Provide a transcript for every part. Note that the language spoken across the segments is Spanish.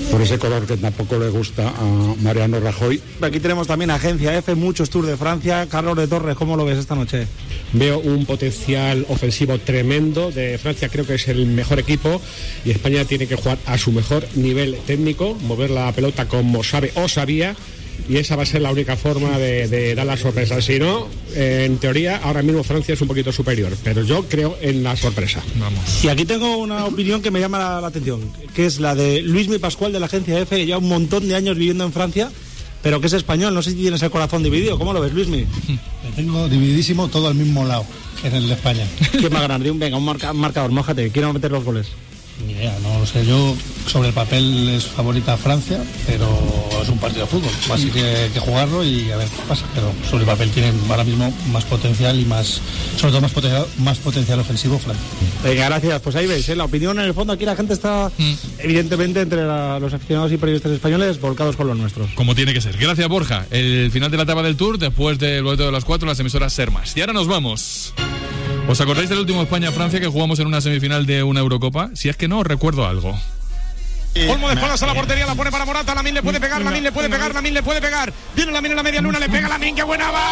por ese color que tampoco le gusta a Mariano Rajoy. Aquí tenemos también Agencia F, muchos Tours de Francia. Carlos de Torres, ¿cómo lo ves esta noche? Veo un potencial ofensivo tremendo de Francia, creo que es el mejor equipo y España tiene que jugar a su mejor nivel técnico, mover la pelota como sabe o sabía, y esa va a ser la única forma de dar la sorpresa. Si no, en teoría, ahora mismo Francia es un poquito superior, pero yo creo en la sorpresa. Vamos. Y aquí tengo una opinión que me llama la atención, que es la de Luismi Pascual de la Agencia F, que lleva un montón de años viviendo en Francia, pero que es español. No sé si tienes el corazón dividido. ¿Cómo lo ves, Luismi? Lo tengo divididísimo, todo al mismo lado, en el de España. ¿Quién va a ganar? Venga, un marcador, mójate. ¿Quién va a meter los goles? Ni idea, no lo sé. Yo, sobre el papel, es favorita Francia, pero es un partido de fútbol. Así que jugarlo y a ver qué pasa. Pero sobre el papel tiene ahora mismo más potencial y más, sobre todo más potencial ofensivo Francia. Venga, gracias. Pues ahí veis, la opinión en el fondo. Aquí la gente está, evidentemente, entre los aficionados y periodistas españoles, volcados con los nuestros. Como tiene que ser. Gracias, Borja. El final de la etapa del Tour, después del boleto de las 4, las emisoras Ser Más. Y ahora nos vamos. ¿Os acordáis del último España-Francia que jugamos en una semifinal de una Eurocopa? Si es que no, os recuerdo algo. Olmo de espaldas a la portería, la pone para Morata. Lamine le puede pegar, Lamine le puede pegar, Lamine le puede pegar. Viene Lamine en la media luna, le pega Lamine, ¡qué buena va!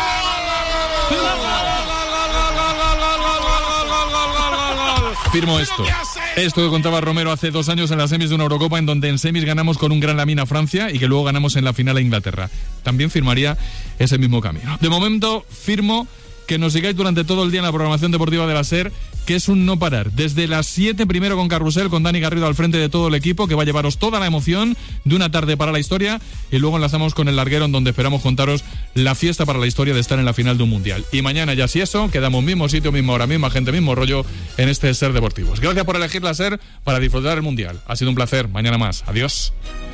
Firmo esto. Esto que contaba Romero hace 2 años en las semis de una Eurocopa, en donde en semis ganamos con un gran Lamine a Francia y que luego ganamos en la final a Inglaterra. También firmaría ese mismo camino. De momento, firmo que nos sigáis durante todo el día en la programación deportiva de la SER, que es un no parar. Desde las 7 primero con Carrusel, con Dani Garrido al frente de todo el equipo, que va a llevaros toda la emoción de una tarde para la historia, y luego enlazamos con el larguero, en donde esperamos contaros la fiesta para la historia de estar en la final de un mundial. Y mañana, ya si eso, quedamos mismo sitio, misma hora, misma gente, mismo rollo en este SER Deportivos. Gracias por elegir la SER para disfrutar el mundial. Ha sido un placer. Mañana más. Adiós.